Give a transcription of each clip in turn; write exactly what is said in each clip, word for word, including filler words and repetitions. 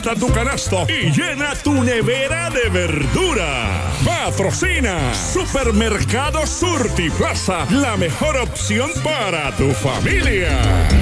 Ajusta tu canasto y llena tu nevera de verdura. Patrocina Supermercado Surtiplaza, la mejor opción para tu familia.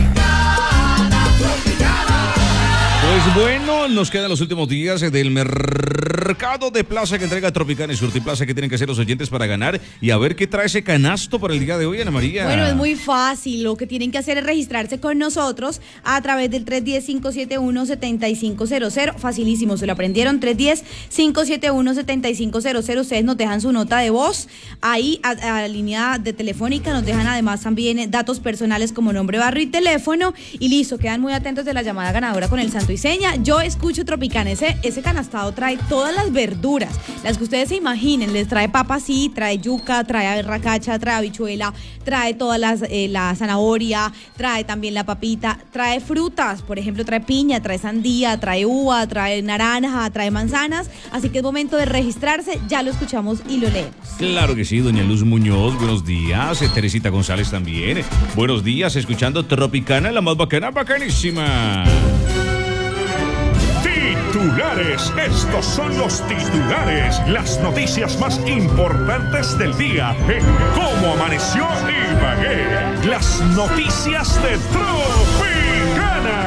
Pues bueno, nos quedan los últimos días del mercado de plaza que entrega Tropicana y Surtiplaza. Que tienen que hacer los oyentes para ganar y a ver qué trae ese canasto para el día de hoy, Ana María. Bueno, es muy fácil. Lo que tienen que hacer es registrarse con nosotros a través del tres uno cero, cinco siete uno, siete cinco cero cero. Facilísimo, se lo aprendieron. tres uno cero, cinco siete uno, siete cinco cero cero. Ustedes nos dejan su nota de voz ahí a, a la línea de telefónica. Nos dejan además también datos personales como nombre, barrio y teléfono. Y listo, quedan muy atentos de la llamada ganadora con el santo y seña. Yo escucho Tropicana. Ese, ese canastado trae todas las verduras, las que ustedes se imaginen. Les trae papa, sí, trae yuca, trae racacha, trae habichuela, trae todas las, eh, la zanahoria, trae también la papita, trae frutas, por ejemplo, trae piña, trae sandía, trae uva, trae naranja, trae manzanas. Así que es momento de registrarse. Ya lo escuchamos y lo leemos. Claro que sí, doña Luz Muñoz, buenos días. Teresita González también. Buenos días, escuchando Tropicana, la más bacana, bacanísima. Titulares, estos son los titulares, las noticias más importantes del día en Cómo Amaneció Ibagué. Las noticias de Tropicana.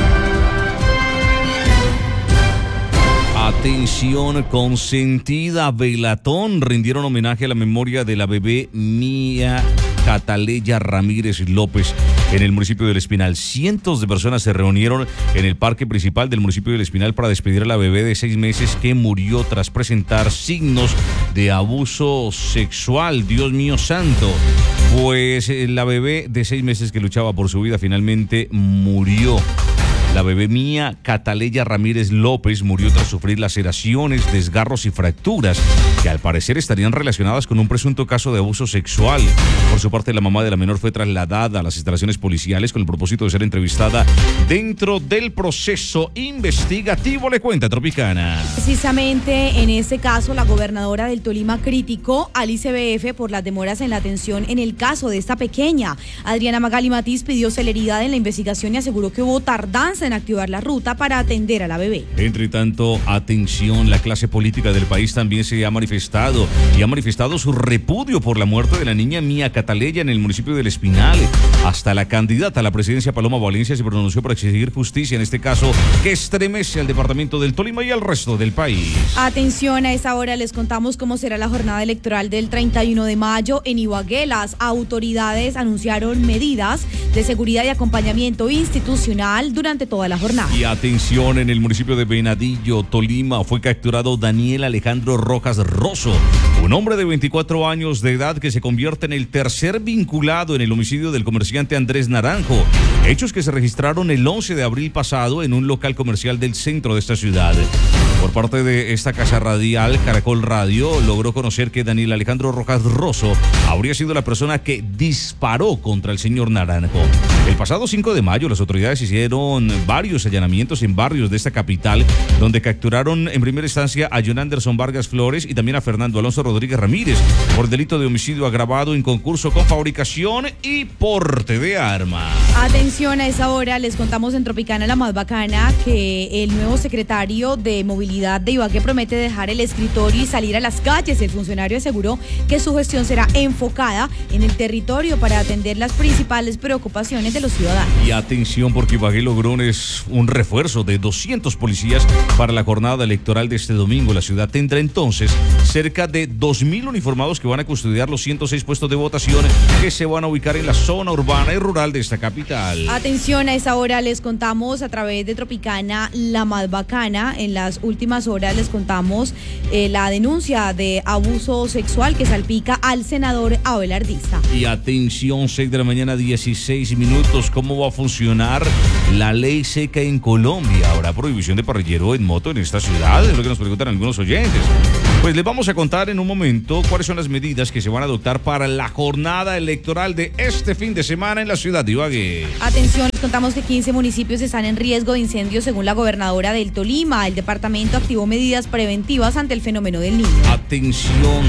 Atención, Consentida Velatón rindieron homenaje a la memoria de la bebé Mía Cataleya Ramírez López en el municipio del Espinal. Cientos de personas se reunieron en el parque principal del municipio del Espinal para despedir a la bebé de seis meses que murió tras presentar signos de abuso sexual. Dios mío santo. Pues eh, la bebé de seis meses que luchaba por su vida finalmente murió. La bebé Mía Cataleya Ramírez López murió tras sufrir laceraciones, desgarros y fracturas que al parecer estarían relacionadas con un presunto caso de abuso sexual. Por su parte, la mamá de la menor fue trasladada a las instalaciones policiales con el propósito de ser entrevistada dentro del proceso investigativo. Le cuenta Tropicana. Precisamente en este caso, la gobernadora del Tolima criticó al I C B F por las demoras en la atención en el caso de esta pequeña. Adriana Magali Matiz pidió celeridad en la investigación y aseguró que hubo tardanza en activar la ruta para atender a la bebé. Entre tanto, atención, la clase política del país también se ha manifestado y ha manifestado su repudio por la muerte de la niña Mía Cataleya en el municipio del Espinal. Hasta la candidata a la presidencia, Paloma Valencia, se pronunció para exigir justicia en este caso que estremece al departamento del Tolima y al resto del país. Atención, a esta hora les contamos cómo será la jornada electoral del treinta y uno de mayo en Ibagué. Las autoridades anunciaron medidas de seguridad y acompañamiento institucional durante toda la jornada. Y atención, en el municipio de Venadillo, Tolima, fue capturado Daniel Alejandro Rojas Rosso, un hombre de veinticuatro años de edad que se convierte en el tercer vinculado en el homicidio del comerciante Andrés Naranjo. Hechos que se registraron el once de abril pasado en un local comercial del centro de esta ciudad. Por parte de esta casa radial, Caracol Radio logró conocer que Daniel Alejandro Rojas Rosso habría sido la persona que disparó contra el señor Naranjo. El pasado cinco de mayo, las autoridades hicieron varios allanamientos en barrios de esta capital, donde capturaron en primera instancia a John Anderson Vargas Flores y también a Fernando Alonso Rodríguez Ramírez por delito de homicidio agravado en concurso con fabricación y porte de arma. Atención, a esa hora les contamos en Tropicana, la más bacana, que el nuevo secretario de Movilidad de Ibagué promete dejar el escritorio y salir a las calles. El funcionario aseguró que su gestión será enfocada en el territorio para atender las principales preocupaciones de los ciudadanos. Y atención, porque Ibagué logró un, un refuerzo de doscientos policías para la jornada electoral de este domingo. La ciudad tendrá entonces cerca de dos mil uniformados que van a custodiar los ciento seis puestos de votación que se van a ubicar en la zona urbana y rural de esta capital. Atención, a esa hora les contamos a través de Tropicana, la más bacana. En las últimas horas les contamos eh, la denuncia de abuso sexual que salpica al senador Abelardista. Y atención, seis de la mañana, dieciséis minutos. ¿Cómo va a funcionar la ley seca en Colombia? ¿Habrá prohibición de parrillero en moto en esta ciudad? Es lo que nos preguntan algunos oyentes. Pues les vamos a contar en un momento cuáles son las medidas que se van a adoptar para la jornada electoral de este fin de semana en la ciudad de Ibagué. Atención, les contamos que quince municipios están en riesgo de incendio según la gobernadora del Tolima. El departamento activó medidas preventivas ante el fenómeno del Niño. Atención,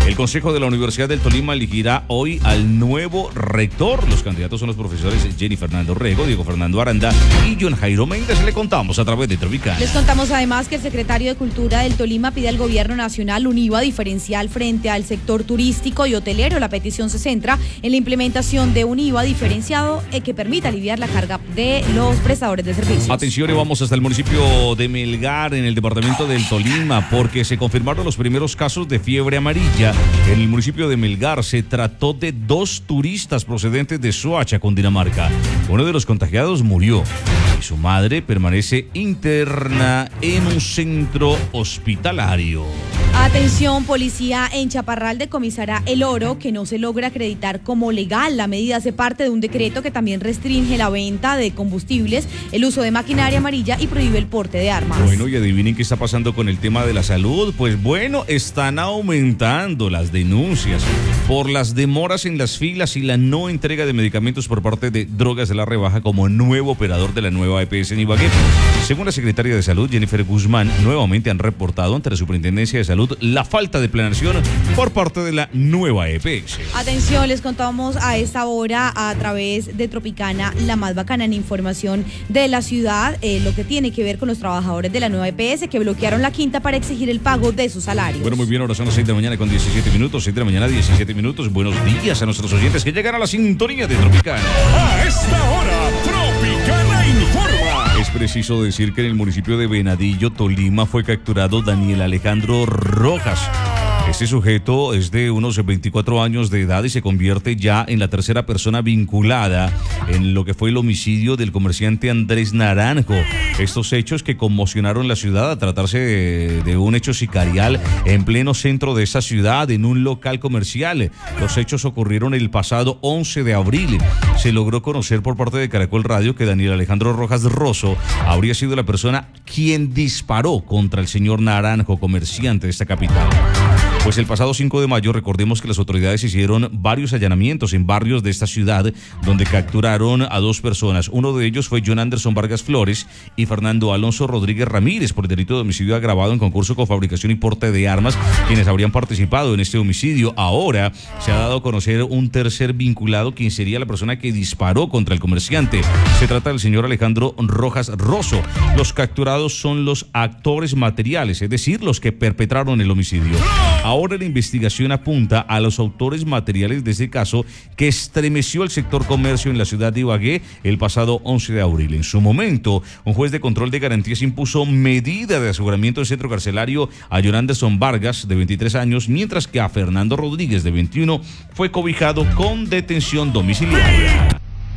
El Consejo de la Universidad del Tolima elegirá hoy al nuevo rector. Los candidatos son los profesores Jenny Fernando Rego, Diego Fernando Aranda y John Jairo Méndez. Le contamos a través de Tropicana. Les contamos además que el secretario de Cultura del Tolima pide al gobierno nacional un I V A diferencial frente al sector turístico y hotelero. La petición se centra en la implementación de un I V A diferenciado eh, que permita aliviar la carga de los prestadores de servicios. Atención, y vamos hasta el municipio de Melgar, en el departamento del Tolima, porque se confirmaron los primeros casos de fiebre amarilla. En el municipio de Melgar se trató de dos turistas procedentes de Soacha, Cundinamarca. Uno de los contagiados murió y su madre permanece interna en un centro hospitalario. Atención, policía en Chaparral decomisará el oro que no se logra acreditar como legal. La medida hace parte de un decreto que también restringe la venta de combustibles, el uso de maquinaria amarilla y prohíbe el porte de armas. Bueno, y adivinen qué está pasando con el tema de la salud. Pues bueno, están aumentando las denuncias por las demoras en las filas y la no entrega de medicamentos por parte de Drogas de la Rebaja como nuevo operador de la nueva E P S en Ibagué. Según la secretaria de Salud, Jennifer Guzmán, nuevamente han reportado ante la Superintendencia de Salud la falta de planeación por parte de la nueva E P S. Atención, les contamos a esta hora a través de Tropicana, la más bacana en información de la ciudad, eh, lo que tiene que ver con los trabajadores de la nueva E P S que bloquearon la quinta para exigir el pago de sus salarios. Bueno, muy bien, ahora son las seis de la mañana con diecisiete minutos, seis de la mañana, diecisiete minutos. Buenos días a nuestros oyentes que llegan a la sintonía de Tropicana. A esta hora, Tropicana informa. Es preciso decir que en el municipio de Venadillo, Tolima, fue capturado Daniel Alejandro Rojas. Este sujeto es de unos veinticuatro años de edad y se convierte ya en la tercera persona vinculada en lo que fue el homicidio del comerciante Andrés Naranjo. Estos hechos que conmocionaron la ciudad a tratarse de, de un hecho sicarial en pleno centro de esa ciudad, en un local comercial. Los hechos ocurrieron el pasado once de abril. Se logró conocer por parte de Caracol Radio que Daniel Alejandro Rojas Rosso habría sido la persona quien disparó contra el señor Naranjo, comerciante de esta capital. Pues el pasado cinco de mayo, recordemos que las autoridades hicieron varios allanamientos en barrios de esta ciudad donde capturaron a dos personas. Uno de ellos fue John Anderson Vargas Flores y Fernando Alonso Rodríguez Ramírez por el delito de homicidio agravado en concurso con fabricación y porte de armas, quienes habrían participado en este homicidio. Ahora se ha dado a conocer un tercer vinculado, quien sería la persona que disparó contra el comerciante. Se trata del señor Alejandro Rojas Rosso. Los capturados son los actores materiales, es decir, los que perpetraron el homicidio. Ahora la investigación apunta a los autores materiales de este caso que estremeció el sector comercio en la ciudad de Ibagué el pasado once de abril. En su momento, un juez de control de garantías impuso medida de aseguramiento del centro carcelario a John Anderson Vargas, de veintitrés años, mientras que a Fernando Rodríguez, de veintiuno, fue cobijado con detención domiciliaria.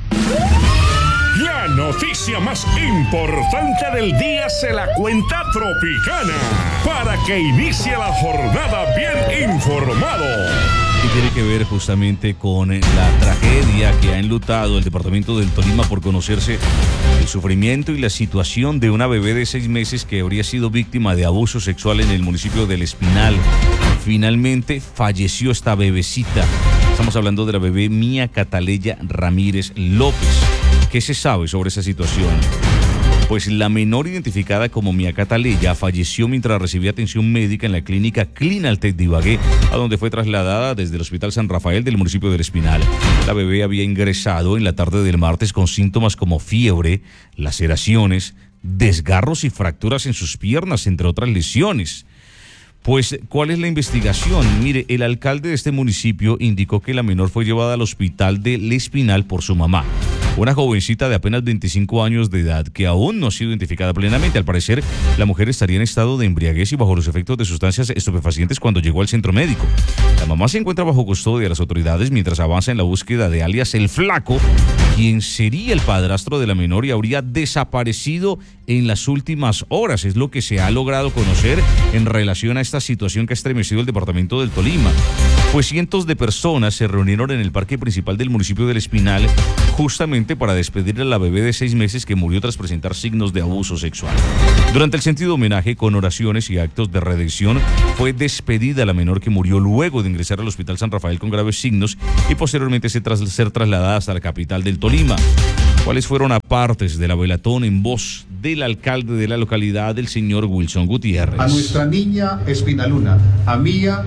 La noticia más importante del día se la cuenta Tropicana, para que inicie la jornada bien informado. Y tiene que ver justamente con la tragedia que ha enlutado el departamento del Tolima por conocerse el sufrimiento y la situación de una bebé de seis meses que habría sido víctima de abuso sexual en el municipio del Espinal. Finalmente falleció esta bebecita. Estamos hablando de la bebé Mía Cataleya Ramírez López. ¿Qué se sabe sobre esa situación? Pues la menor, identificada como Mía Cataleya, falleció mientras recibía atención médica en la clínica Clinaltec de Ibagué, a donde fue trasladada desde el Hospital San Rafael del municipio del Espinal. La bebé había ingresado en la tarde del martes con síntomas como fiebre, laceraciones, desgarros y fracturas en sus piernas, entre otras lesiones. Pues, ¿cuál es la investigación? Mire, el alcalde de este municipio indicó que la menor fue llevada al hospital del Espinal por su mamá, una jovencita de apenas veinticinco años de edad que aún no ha sido identificada plenamente. Al parecer, la mujer estaría en estado de embriaguez y bajo los efectos de sustancias estupefacientes cuando llegó al centro médico. La mamá se encuentra bajo custodia de las autoridades mientras avanza en la búsqueda de alias El Flaco, quien sería el padrastro de la menor y habría desaparecido en las últimas horas. Es lo que se ha logrado conocer en relación a esta situación que ha estremecido el departamento del Tolima. Pues cientos de personas se reunieron en el parque principal del municipio del Espinal justamente para despedir a la bebé de seis meses que murió tras presentar signos de abuso sexual. Durante el sentido homenaje, con oraciones y actos de redención, fue despedida la menor que murió luego de ingresar al Hospital San Rafael con graves signos y posteriormente ser, tras, ser trasladada hasta la capital del Tolima. ¿Cuáles fueron apartes de la velatón en voz del alcalde de la localidad, el señor Wilson Gutiérrez? A nuestra niña Espinaluna, a Mía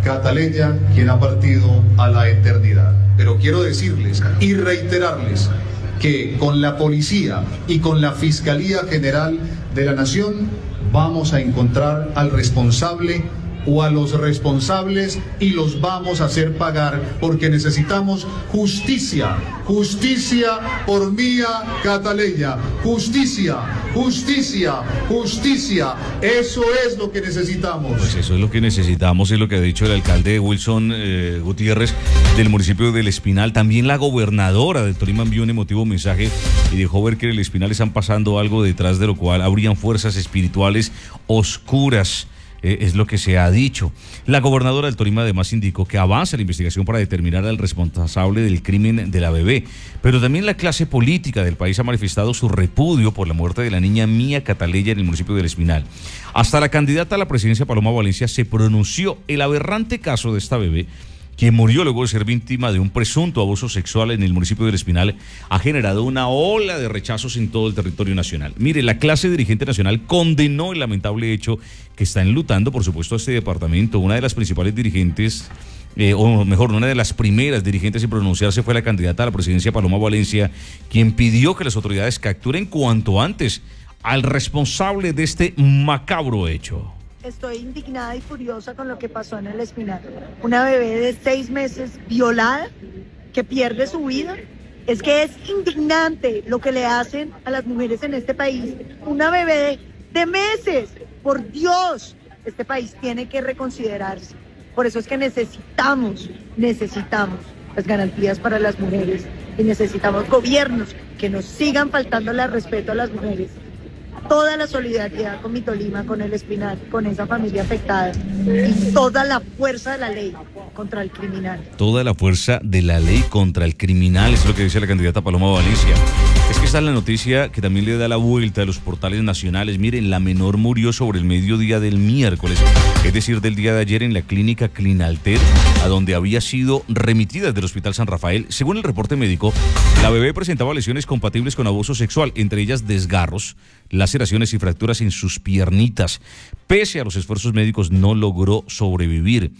Cataleya, quien ha partido a la eternidad. Pero quiero decirles y reiterarles que con la policía y con la Fiscalía General de la Nación vamos a encontrar al responsable o a los responsables y los vamos a hacer pagar, porque necesitamos justicia, justicia por Mía Cataleya, justicia, justicia, justicia, eso es lo que necesitamos. Pues eso es lo que necesitamos, es lo que ha dicho el alcalde Wilson eh, Gutiérrez del municipio del Espinal. También la gobernadora del Tolima envió un emotivo mensaje y dejó ver que en el Espinal están pasando algo detrás de lo cual habrían fuerzas espirituales oscuras. Eh, es lo que se ha dicho. La gobernadora del Tolima además indicó que avanza la investigación para determinar al responsable del crimen de la bebé, pero también la clase política del país ha manifestado su repudio por la muerte de la niña Mía Cataleya en el municipio del Espinal. Hasta la candidata a la presidencia, Paloma Valencia, se pronunció. El aberrante caso de esta bebé, quien murió luego de ser víctima de un presunto abuso sexual en el municipio del Espinal, ha generado una ola de rechazos en todo el territorio nacional. Mire, la clase dirigente nacional condenó el lamentable hecho que está enlutando, por supuesto, a este departamento. Una de las principales dirigentes, eh, o mejor, una de las primeras dirigentes en pronunciarse fue la candidata a la presidencia, Paloma Valencia, quien pidió que las autoridades capturen cuanto antes al responsable de este macabro hecho. Estoy indignada y furiosa con lo que pasó en el Espinal. Una bebé de seis meses violada que pierde su vida. Es que es indignante lo que le hacen a las mujeres en este país. Una bebé de meses. Por Dios, este país tiene que reconsiderarse. Por eso es que necesitamos, necesitamos las garantías para las mujeres y necesitamos gobiernos que nos sigan faltando el respeto a las mujeres. Toda la solidaridad con mi Tolima, con el Espinal, con esa familia afectada y toda la fuerza de la ley contra el criminal. Toda la fuerza de la ley contra el criminal, es lo que dice la candidata Paloma Valencia. Es que esta es la noticia que también le da la vuelta a los portales nacionales. Miren, la menor murió sobre el mediodía del miércoles, es decir, del día de ayer, en la clínica Clinalter, a donde había sido remitida del Hospital San Rafael. Según el reporte médico, la bebé presentaba lesiones compatibles con abuso sexual, entre ellas desgarros, laceraciones y fracturas en sus piernitas. Pese a los esfuerzos médicos, no logró sobrevivir.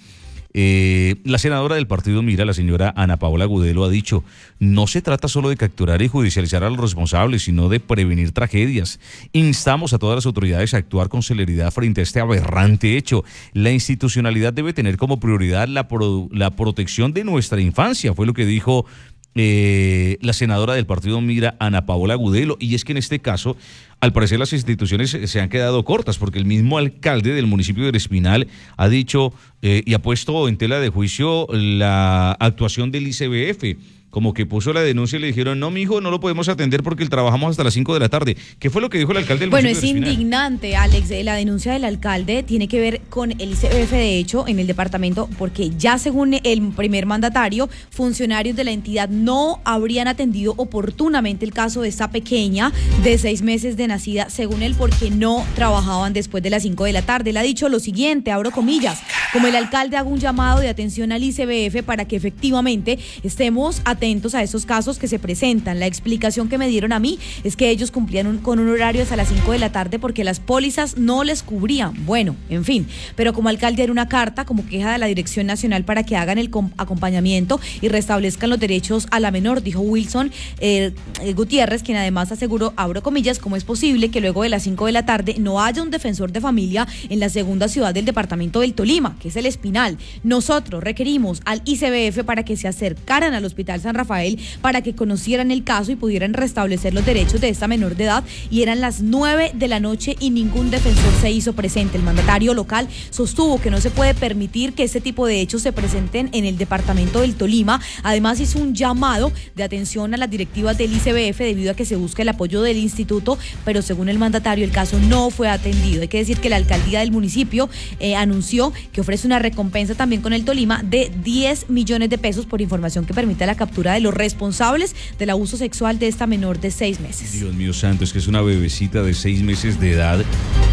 Eh, la senadora del partido Mira, la señora Ana Paola Agudelo, ha dicho: no se trata solo de capturar y judicializar a los responsables, sino de prevenir tragedias. Instamos a todas las autoridades a actuar con celeridad frente a este aberrante hecho. La institucionalidad debe tener como prioridad la, pro, la protección de nuestra infancia, fue lo que dijo Eh, la senadora del partido Mira, Ana Paola Agudelo. Y es que en este caso, al parecer, las instituciones se han quedado cortas, porque el mismo alcalde del municipio del Espinal ha dicho eh, y ha puesto en tela de juicio la actuación del I C B F. Como que puso la denuncia y le dijeron: no, mijo, no lo podemos atender porque trabajamos hasta las cinco de la tarde. ¿Qué fue lo que dijo el alcalde del Bueno, municipio es del Espinal? indignante, Alex. La denuncia del alcalde tiene que ver con el I C B F, de hecho, en el departamento, porque ya según el primer mandatario, funcionarios de la entidad no habrían atendido oportunamente el caso de esta pequeña de seis meses de nacida, según él, porque no trabajaban después de las cinco de la tarde. Él ha dicho lo siguiente, abro comillas: como el alcalde haga un llamado de atención al I C B F para que efectivamente estemos atentos atentos a esos casos que se presentan. La explicación que me dieron a mí es que ellos cumplían un, con un horario hasta las cinco de la tarde porque las pólizas no les cubrían. Bueno, en fin, pero como alcalde era una carta como queja de la Dirección Nacional para que hagan el acompañamiento y restablezcan los derechos a la menor, dijo Wilson eh, Gutiérrez, quien además aseguró, abro comillas: cómo es posible que luego de las cinco de la tarde no haya un defensor de familia en la segunda ciudad del departamento del Tolima, que es el Espinal. Nosotros requerimos al I C B F para que se acercaran al Hospital San Rafael para que conocieran el caso y pudieran restablecer los derechos de esta menor de edad, y eran las nueve de la noche y ningún defensor se hizo presente. El mandatario local sostuvo que no se puede permitir que este tipo de hechos se presenten en el departamento del Tolima. Además, hizo un llamado de atención a las directivas del I C B F debido a que se busca el apoyo del instituto, pero según el mandatario el caso no fue atendido. Hay que decir que la alcaldía del municipio eh, anunció que ofrece una recompensa también con el Tolima de diez millones de pesos por información que permita la captura de los responsables del abuso sexual de esta menor de seis meses. Dios mío santo, es que es una bebecita de seis meses de edad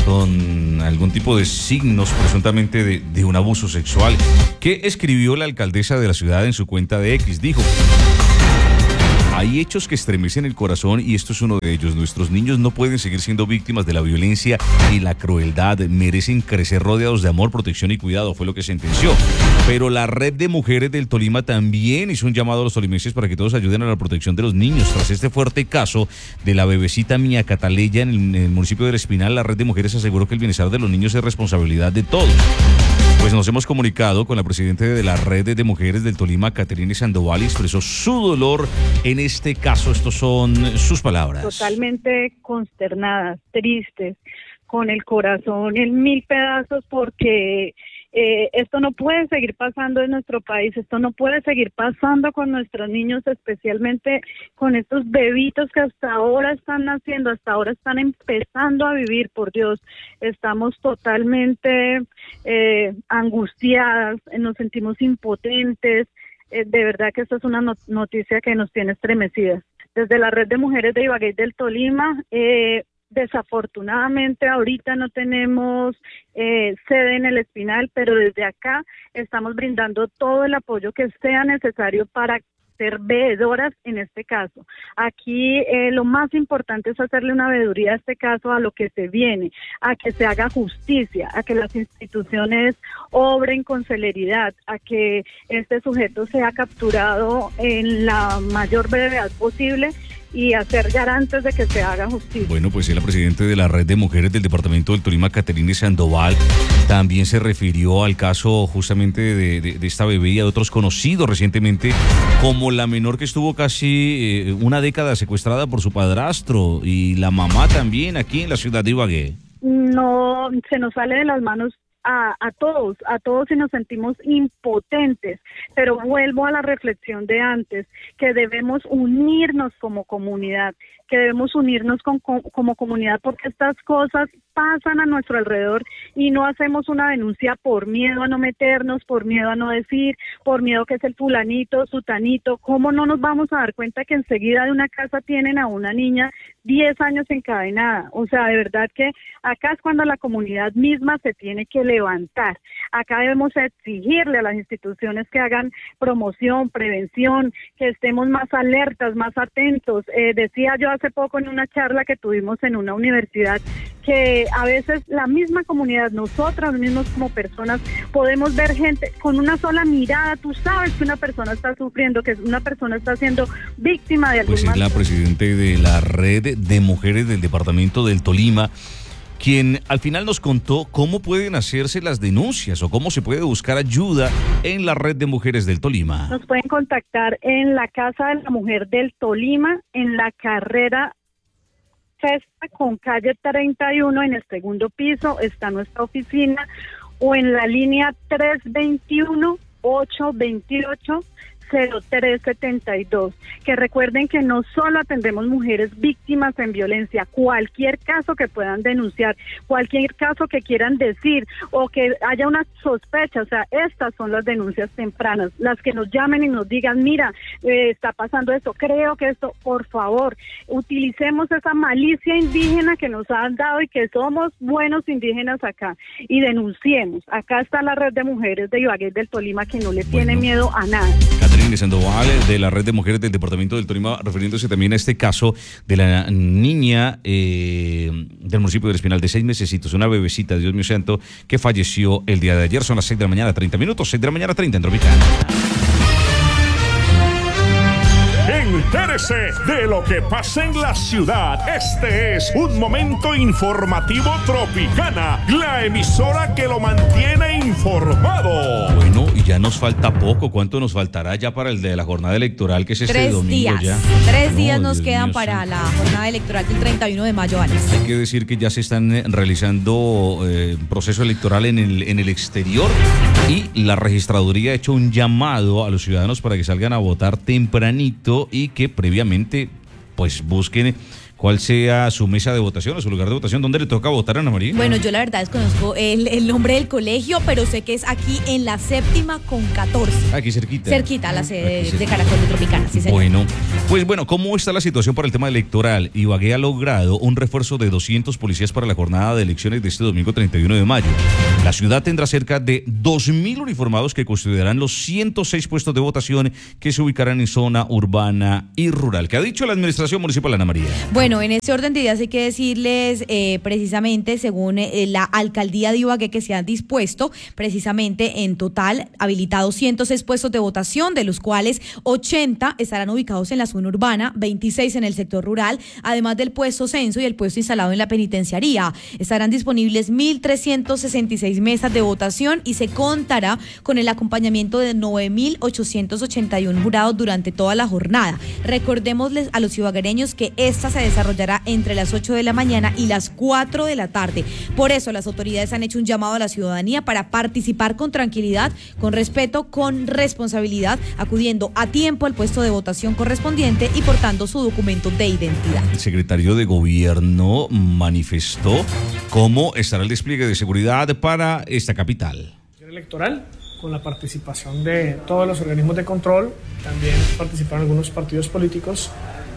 con algún tipo de signos presuntamente de, de un abuso sexual. ¿Qué escribió la alcaldesa de la ciudad en su cuenta de X? Dijo: Hay hechos que estremecen el corazón y esto es uno de ellos. Nuestros niños no pueden seguir siendo víctimas de la violencia y la crueldad. Merecen crecer rodeados de amor, protección y cuidado, fue lo que sentenció. Pero la Red de Mujeres del Tolima también hizo un llamado a los tolimenses para que todos ayuden a la protección de los niños. Tras este fuerte caso de la bebecita Mía Cataleya en el, en el municipio del Espinal, la Red de Mujeres aseguró que el bienestar de los niños es responsabilidad de todos. Pues nos hemos comunicado con la presidenta de la Red de Mujeres del Tolima, Caterine Sandoval, y expresó su dolor en este caso. Estos son sus palabras. Totalmente consternadas, tristes, con el corazón en mil pedazos porque eh, esto no puede seguir pasando en nuestro país, esto no puede seguir pasando con nuestros niños, especialmente con estos bebitos que hasta ahora están naciendo, hasta ahora están empezando a vivir, por Dios. Estamos totalmente eh, angustiadas, nos sentimos impotentes, eh, de verdad que esta es una not- noticia que nos tiene estremecidas. Desde la Red de Mujeres de Ibagué y del Tolima, eh, desafortunadamente ahorita no tenemos eh, sede en el Espinal, pero desde acá estamos brindando todo el apoyo que sea necesario para ser veedoras en este caso. Aquí eh, lo más importante es hacerle una veeduría a este caso, a lo que se viene, a que se haga justicia, a que las instituciones obren con celeridad, a que este sujeto sea capturado en la mayor brevedad posible y hacer garantes de que se haga justicia. Bueno, pues el presidente de la Red de Mujeres del Departamento del Tolima, Caterine Sandoval, también se refirió al caso justamente de, de, de esta bebé y a otros conocidos recientemente como la menor que estuvo casi eh, una década secuestrada por su padrastro y la mamá también aquí en la ciudad de Ibagué. No, se nos sale de las manos A, a todos, a todos y nos sentimos impotentes, pero vuelvo a la reflexión de antes, que debemos unirnos como comunidad, que debemos unirnos con, con, como comunidad porque estas cosas pasan a nuestro alrededor y no hacemos una denuncia por miedo a no meternos, por miedo a no decir, por miedo que es el fulanito, sutanito. ¿Cómo no nos vamos a dar cuenta que enseguida de una casa tienen a una niña diez años encadenada? O sea, de verdad que acá es cuando la comunidad misma se tiene que levantar. Acá debemos exigirle a las instituciones que hagan promoción, prevención, que estemos más alertas, más atentos. Eh, decía yo hace poco en una charla que tuvimos en una universidad que a veces la misma comunidad, nosotras mismos como personas, podemos ver gente con una sola mirada, tú sabes que una persona está sufriendo, que una persona está siendo víctima de algún Pues es la presidenta de la Red de Mujeres del Departamento del Tolima, quien al final nos contó cómo pueden hacerse las denuncias o cómo se puede buscar ayuda en la Red de Mujeres del Tolima. Nos pueden contactar en la Casa de la Mujer del Tolima, en la carrera Festa con calle treinta y uno, en el segundo piso está nuestra oficina, o en la línea tres veintiuno, ocho veintiocho, cero tres setenta y dos. Que recuerden que no solo atendemos mujeres víctimas en violencia, cualquier caso que puedan denunciar, cualquier caso que quieran decir o que haya una sospecha, o sea, estas son las denuncias tempranas, las que nos llamen y nos digan, mira, eh, está pasando esto, creo que esto, por favor, utilicemos esa malicia indígena que nos han dado y que somos buenos indígenas acá y denunciemos. Acá está la Red de Mujeres de Ibagué del Tolima que no le Bueno. tiene miedo a nada. Caterine Sandoval, de la Red de Mujeres del Departamento del Tolima, refiriéndose también a este caso de la niña eh, del municipio del Espinal de seis mesecitos, una bebecita, Dios mío santo, que falleció el día de ayer. Son las seis de la mañana, treinta minutos, seis de la mañana, treinta en Tropicana. Entérese de lo que pasa en la ciudad. Este es un momento informativo Tropicana, la emisora que lo mantiene informado. Bueno, y ya nos falta poco. ¿Cuánto nos faltará ya para el de la jornada electoral, que es este Tres domingo días. ya? Tres No, días nos Dios quedan mío para santo. la jornada electoral del treinta y uno de mayo, Alex. Hay que decir que ya se están eh, realizando eh, proceso electoral en el, en el exterior y la registraduría ha hecho un llamado a los ciudadanos para que salgan a votar tempranito y que previamente pues busquen cuál sea su mesa de votación o su lugar de votación. ¿Dónde le toca votar, Ana María? Bueno, yo la verdad desconozco el, el nombre del colegio, pero sé que es aquí en la séptima con catorce. Aquí cerquita. Cerquita, la sede de Caracol de Tropicana, sí, señor. Bueno, pues bueno, ¿cómo está la situación para el tema electoral? Ibagué ha logrado un refuerzo de doscientos policías para la jornada de elecciones de este domingo treinta y uno de mayo. La ciudad tendrá cerca de dos mil uniformados que custodiarán los ciento seis puestos de votación que se ubicarán en zona urbana y rural. ¿Qué ha dicho la administración municipal, Ana María? Bueno, en ese orden de ideas hay que decirles eh, precisamente, según eh, la alcaldía de Ibagué, que se han dispuesto precisamente en total habilitados ciento seis puestos de votación, de los cuales ochenta estarán ubicados en la zona urbana, veintiséis en el sector rural, además del puesto censo y el puesto instalado en la penitenciaría. Estarán disponibles mil trescientas sesenta y seis mesas de votación y se contará con el acompañamiento de nueve mil ochocientos ochenta y uno jurados durante toda la jornada. Recordémosles a los ibaguereños que esta se desarrollará entre las ocho de la mañana y las cuatro de la tarde. Por eso las autoridades han hecho un llamado a la ciudadanía para participar con tranquilidad, con respeto, con responsabilidad, acudiendo a tiempo al puesto de votación correspondiente y portando su documento de identidad. El secretario de Gobierno manifestó cómo estará el despliegue de seguridad para esta capital. Electoral, con la participación de todos los organismos de control, también participaron algunos partidos políticos,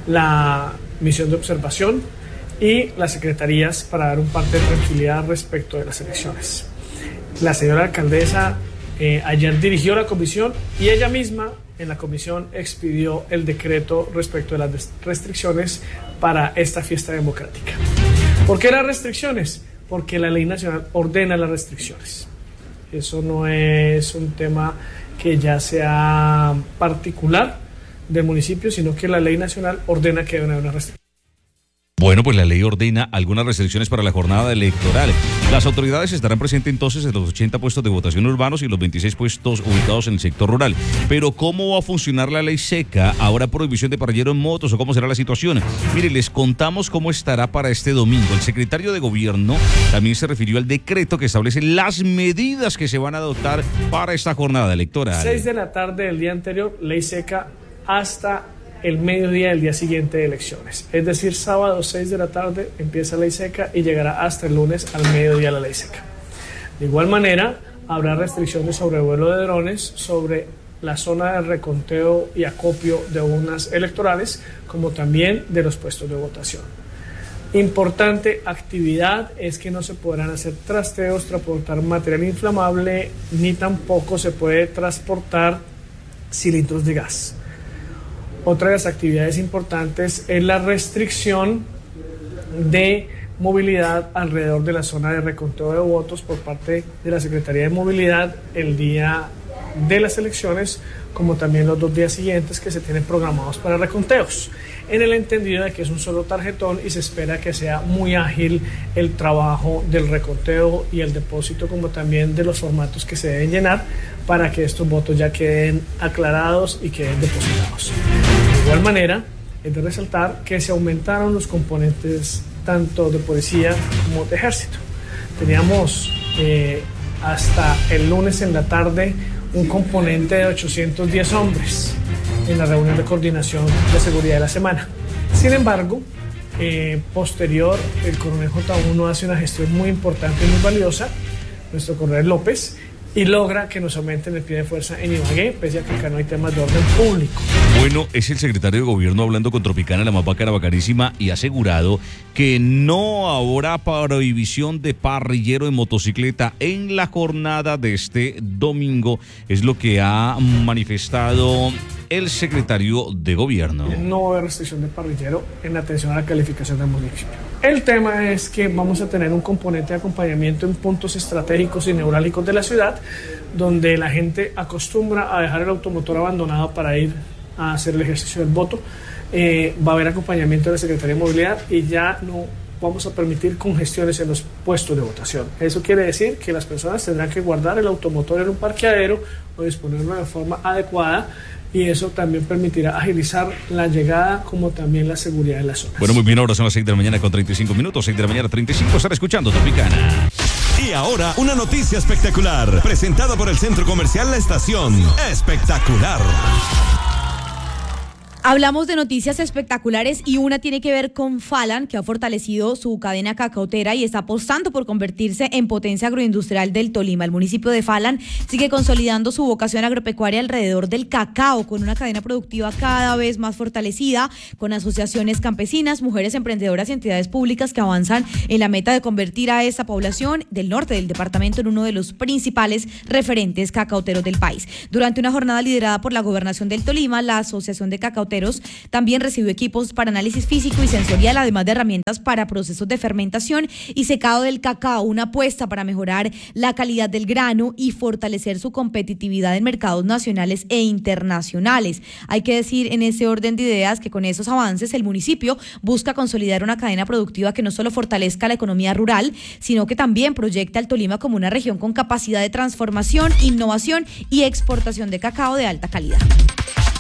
la misión de observación y las secretarías para dar un parte de tranquilidad respecto de las elecciones. La señora alcaldesa eh, ayer dirigió la comisión y ella misma en la comisión expidió el decreto respecto de las restricciones para esta fiesta democrática. ¿Por qué las restricciones? Porque la ley nacional ordena las restricciones. Eso no es un tema que ya sea particular del municipio, sino que la ley nacional ordena que deben haber una restricción. Bueno, pues la ley ordena algunas restricciones para la jornada electoral. Las autoridades estarán presentes entonces en los ochenta puestos de votación urbanos y los veintiséis puestos ubicados en el sector rural. Pero ¿cómo va a funcionar la ley seca? ¿Habrá prohibición de parrillero en motos o cómo será la situación? Mire, les contamos cómo estará para este domingo. El secretario de Gobierno también se refirió al decreto que establece las medidas que se van a adoptar para esta jornada electoral. seis de la tarde del día anterior, ley seca hasta el mediodía del día siguiente de elecciones. Es decir, sábado seis de la tarde empieza ley seca y llegará hasta el lunes al mediodía la ley seca. De igual manera, habrá restricciones sobre vuelo de drones, sobre la zona de reconteo y acopio de urnas electorales, como también de los puestos de votación. Importante actividad es que no se podrán hacer trasteos, transportar material inflamable, ni tampoco se puede transportar cilindros de gas. Otra de las actividades importantes es la restricción de movilidad alrededor de la zona de reconteo de votos por parte de la Secretaría de Movilidad el día de las elecciones, como también los dos días siguientes que se tienen programados para reconteos, en el entendido de que es un solo tarjetón y se espera que sea muy ágil el trabajo del reconteo y el depósito, como también de los formatos que se deben llenar para que estos votos ya queden aclarados y queden depositados. De igual manera, es de resaltar que se aumentaron los componentes tanto de policía como de ejército. Teníamos eh, hasta el lunes en la tarde un componente de ochocientos diez hombres en la reunión de coordinación de seguridad de la semana. Sin embargo, eh, posterior, el coronel J uno hace una gestión muy importante y muy valiosa, nuestro coronel López, y logra que nos aumenten el pie de fuerza en Ibagué, pese a que acá no hay temas de orden público. Bueno, es el secretario de Gobierno hablando con Tropicana, la más bacana, bacanísima, y ha asegurado que no habrá prohibición de parrillero en motocicleta en la jornada de este domingo. Es lo que ha manifestado el secretario de Gobierno. No va a haber restricción de parrillero en atención a la calificación del municipio. El tema es que vamos a tener un componente de acompañamiento en puntos estratégicos y neurálgicos de la ciudad, donde la gente acostumbra a dejar el automotor abandonado para ir a hacer el ejercicio del voto. Eh, va a haber acompañamiento de la Secretaría de Movilidad y ya no vamos a permitir congestiones en los puestos de votación. Eso quiere decir que las personas tendrán que guardar el automotor en un parqueadero o disponerlo de forma adecuada, y eso también permitirá agilizar la llegada como también la seguridad de las zonas. Bueno, muy bien, ahora son las seis de la mañana con treinta y cinco minutos, seis de la mañana treinta y cinco, están escuchando Tropicana. Y ahora, una noticia espectacular, presentada por el Centro Comercial La Estación. Espectacular. Hablamos de noticias espectaculares y una tiene que ver con Falan, que ha fortalecido su cadena cacautera y está apostando por convertirse en potencia agroindustrial del Tolima. El municipio de Falan sigue consolidando su vocación agropecuaria alrededor del cacao, con una cadena productiva cada vez más fortalecida, con asociaciones campesinas, mujeres emprendedoras y entidades públicas que avanzan en la meta de convertir a esta población del norte del departamento en uno de los principales referentes cacauteros del país. Durante una jornada liderada por la Gobernación del Tolima, la Asociación de Cacauteros también recibió equipos para análisis físico y sensorial, además de herramientas para procesos de fermentación y secado del cacao, una apuesta para mejorar la calidad del grano y fortalecer su competitividad en mercados nacionales e internacionales. Hay que decir en ese orden de ideas que con esos avances el municipio busca consolidar una cadena productiva que no solo fortalezca la economía rural, sino que también proyecta al Tolima como una región con capacidad de transformación, innovación y exportación de cacao de alta calidad.